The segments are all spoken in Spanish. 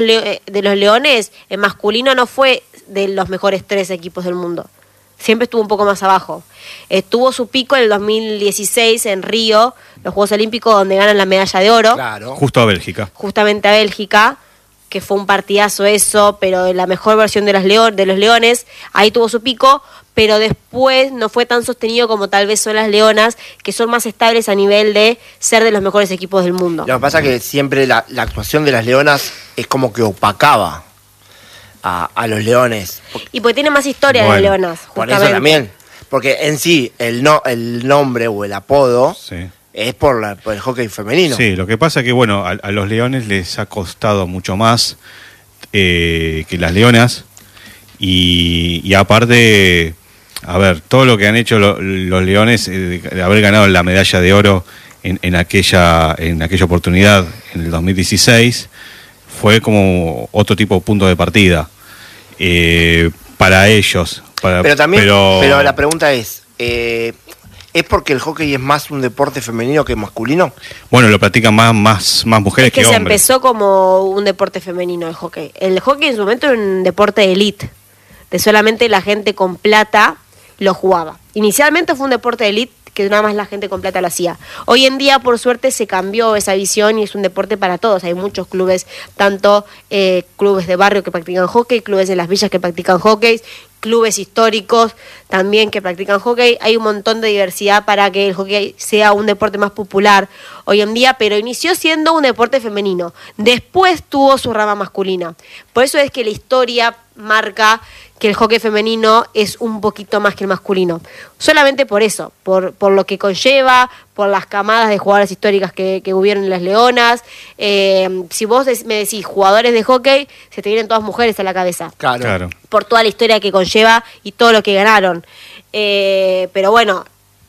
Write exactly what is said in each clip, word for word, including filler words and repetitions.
de los Leones, en masculino no fue de los mejores tres equipos del mundo. Siempre estuvo un poco más abajo. Eh, tuvo su pico en el dos mil dieciséis en Río, los Juegos Olímpicos, donde ganan la medalla de oro. Claro. Justo a Bélgica. Justamente a Bélgica, que fue un partidazo eso, pero la mejor versión de los, León, de los Leones, ahí tuvo su pico, pero después no fue tan sostenido como tal vez son las Leonas, que son más estables a nivel de ser de los mejores equipos del mundo. Lo que pasa es que siempre la, la actuación de las Leonas es como que opacaba a, a los Leones. Y porque tiene más historia Bueno, de Leonas, justamente. Por eso también. Porque en sí, el no el nombre o el apodo Sí. es por, la, por el hockey femenino. Sí, lo que pasa es que, bueno, a, a los Leones les ha costado mucho más eh, que las Leonas. Y, y aparte, a ver, todo lo que han hecho lo, los Leones, eh, de, de haber ganado la medalla de oro en, en, aquella, en aquella oportunidad, en el dos mil dieciséis, fue como otro tipo de punto de partida eh, para ellos. Para, Pero también, pero, pero la pregunta es, eh, ¿es porque el hockey es más un deporte femenino que masculino? Bueno, lo practican más, más, más mujeres Es que, que se hombres. empezó como un deporte femenino el hockey. El hockey en su momento era un deporte de elite, de solamente la gente con plata lo jugaba. Inicialmente fue un deporte de elite que nada más la gente con plata lo hacía. Hoy en día, por suerte, se cambió esa visión y es un deporte para todos. Hay muchos clubes, tanto eh, clubes de barrio que practican hockey, clubes en las villas que practican hockey, clubes históricos también que practican hockey. Hay un montón de diversidad para que el hockey sea un deporte más popular hoy en día, pero inició siendo un deporte femenino. Después tuvo su rama masculina. Por eso es que la historia marca que el hockey femenino es un poquito más que el masculino. Solamente por eso, por, por lo que conlleva, por las camadas de jugadoras históricas que, que hubieron en las Leonas. Eh, si vos me decís jugadores de hockey, se te vienen todas mujeres a la cabeza. Claro. Claro. Por toda la historia que conlleva y todo lo que ganaron. Eh, pero bueno,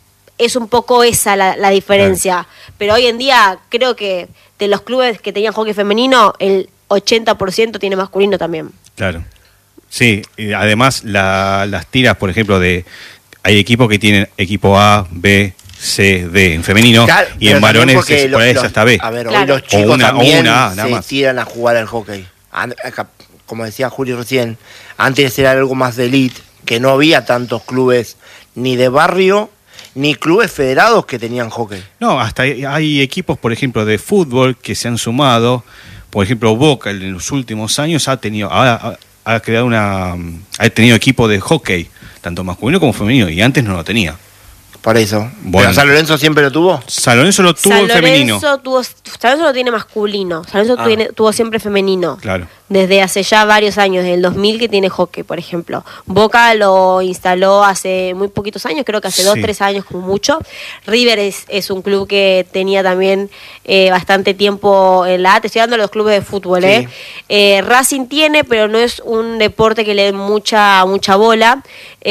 es un poco esa la, la diferencia. Pero hoy en día creo que de los clubes que tenían hockey femenino, el ochenta por ciento tiene masculino también. Claro. Sí, y además la, las tiras, por ejemplo, de hay equipos que tienen equipo A, B, C, D en femenino, Claro, y pero en también varones porque es los- por ahí es los- hasta B. A ver, Claro. hoy los chicos O una- o también una A, nada se más. tiran a jugar al hockey. An- acá, Como decía Julio recién, antes era algo más de elite, que no había tantos clubes ni de barrio, ni clubes federados que tenían hockey. No, hasta hay, hay equipos, por ejemplo, de fútbol que se han sumado. Por ejemplo, Boca en los últimos años ha tenido, ha, ha creado una, ha tenido equipo de hockey, tanto masculino como femenino, y antes no lo tenía. Por eso. Bueno. ¿Pero San Lorenzo siempre lo tuvo? San Lorenzo lo tuvo San en femenino. Lorenzo tuvo, San Lorenzo lo tiene masculino, San Lorenzo Ah. tiene- tuvo siempre femenino. Claro. Desde hace ya varios años, desde el dos mil que tiene hockey, por ejemplo. Boca lo instaló hace muy poquitos años, creo que hace Sí. dos, tres años como mucho. River es, es un club que tenía también eh, bastante tiempo en la A, te estoy dando los clubes de fútbol, Sí. ¿eh? Eh, Racing tiene, pero no es un deporte que le dé mucha, mucha bola.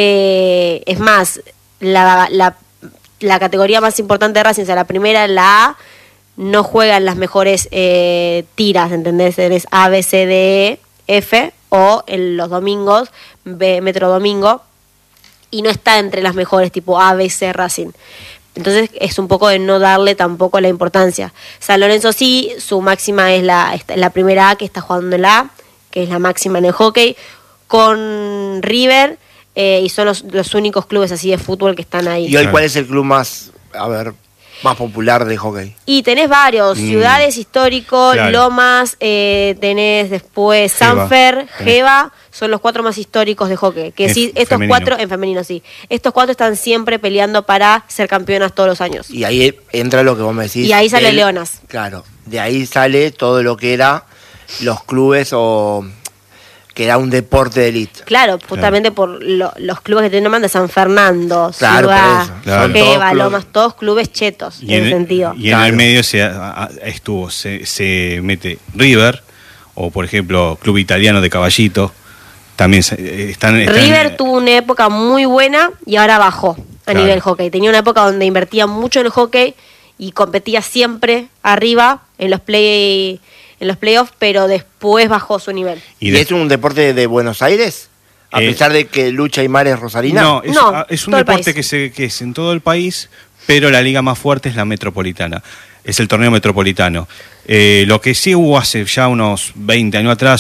Eh, es más, la, la, la categoría más importante de Racing, o sea, la primera, la A, no juegan las mejores eh, tiras, ¿entendés? Eres A, B, C, D, E, F, o en los domingos, B, Metro Domingo, y no está entre las mejores, tipo A, B, C, Racing. Entonces es un poco de no darle tampoco la importancia. San Lorenzo sí, su máxima es la, la primera A, que está jugando en la A, que es la máxima en el hockey, con River, eh, y son los, los únicos clubes así de fútbol que están ahí. ¿Y hoy Claro. cuál es el club más, a ver, más popular de hockey? Y tenés varios, Mm. ciudades históricos, Claro. Lomas, eh, tenés después Geva. Sanfer, Tenés. Geva, son los cuatro más históricos de hockey. Que En sí, estos femenino. cuatro, en femenino sí, estos cuatro están siempre peleando para ser campeonas todos los años. Y ahí entra lo que vos me decís. Y ahí sale del- Leonas. Claro, de ahí sale todo lo que era los clubes o que era un deporte de élite. Claro, justamente por lo- los clubes que te nombran de San Fernando, Claro, por Ciudad, eso. Claro. Geva, Son todos Lomas, todos clubes chetos Y en en, ese sentido. y en Claro. el medio se a- a- estuvo, se, se mete River, o por ejemplo, Club Italiano de Caballito. También se- eh, están, están River tuvo una época muy buena y ahora bajó a Claro. nivel hockey. Tenía una época donde invertía mucho en el hockey y competía siempre arriba en los play en los playoffs, pero después bajó su nivel. y ¿Y de- es un deporte de Buenos Aires? A Eh, pesar de que Lucha y Mar es rosarina. No, es, No, ah, es un todo el deporte país. que, se, que es en todo el país, pero la liga más fuerte es la metropolitana. es el torneo metropolitano. Eh, lo que sí hubo hace ya unos veinte años atrás,